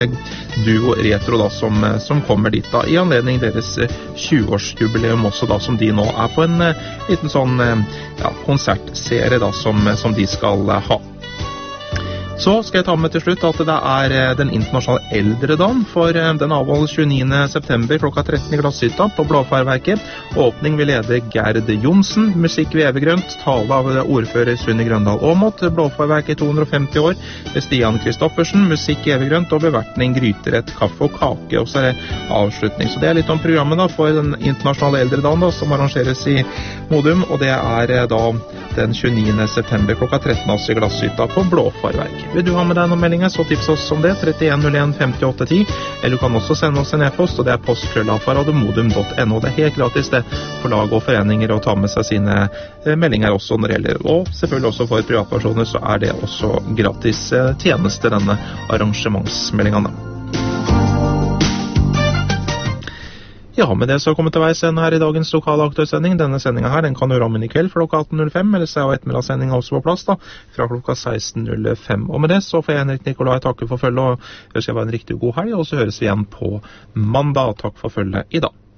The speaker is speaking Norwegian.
Duo Retro da, som kommer dit da, i anledning deres 20-årsjubileum også da, som de nå er på en liten sånn konsertserie da, som de skal ha. Så skal jeg ta med til slutt at det er den internasjonale eldredagen, for den avholdes 29. september klokka 13 i Glasshytta på Blåfarverket. Åpning vil lede Gerd Jonsen, musikk ved Evergrønt, tale av ordfører Sunni Grøndal Åmot, Blåfarverket 250 år, Stian Kristoffersen, musikk i Evergrønt og bevertning, gryterett, kaffe og kake, og så er det avslutning. Så det er litt om programmet da, for den internasjonale eldredagen da, som arrangeres i Modum, og det er da den 29. september klokka 13 også i Glasshytta på Blåfarverket. Vil du ha med deg noen meldinger, så tips oss om det, 3101 5810, eller du kan også sende oss en e-post, og det er post@radiomodum.no. Det er helt gratis det for lag og foreninger å ta med seg sine meldinger også når det gjelder, og selvfølgelig også for privatpersoner så er det også gratis tjeneste, denne arrangementsmeldingene. Ja, med det så kommer til veis ende her i dagens lokale aktuellsending. Denne sendingen her, den kan du ramme inn i kveld fra klokka 18.05, eller så er jo ettermiddagssendingen også på plass da, fra klokka 16.05. Og med det så får jeg Henrik Nikolai takke for følget, og ønsker jeg en riktig god helg, og så høres vi igjen på mandag. Takk for følget i dag.